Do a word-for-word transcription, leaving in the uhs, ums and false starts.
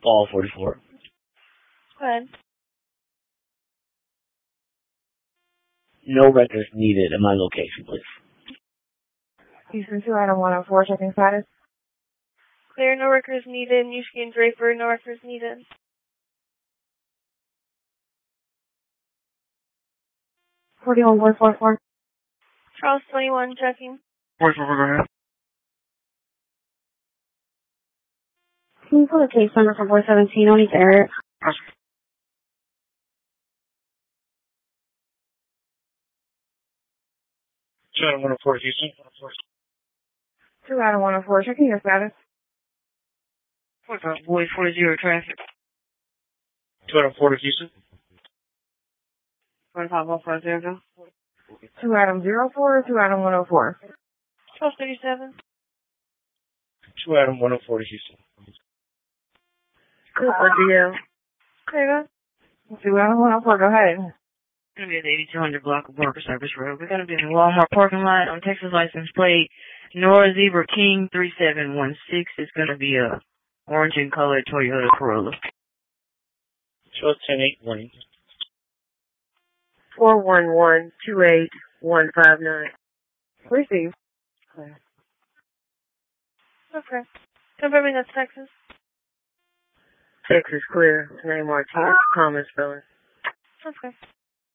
All forty-four. Go ahead. No records needed at my location, please. Houston two, item one oh four, checking status. Clear, no records needed. Newski and Draper, no records needed. forty-one, one forty-four. Charles twenty-one, checking. forty-four, go ahead. Can you pull the case number for four seventeen? Only error. two item one oh four, Houston. two, item one oh four, checking your status. What's up, boys? forty traffic. two item four, Houston. twenty-five oh four zero. two, item zero four, two, item one oh four. Charles thirty-seven. two item one oh four, Houston. Cooper D L. Clear, go. two, item one oh four, go ahead. It's going to be at the eighty-two hundred block of Barker Service Road. We're going to be in the Walmart parking lot on Texas license plate Nora Zebra King three seven one six. It's going to be a orange and colored Toyota Corolla. Show ten eight one. four one one, two eight one five nine. Receive. Okay. Confirming that's Texas. Texas clear. Name Martinez. Common spelling. Okay.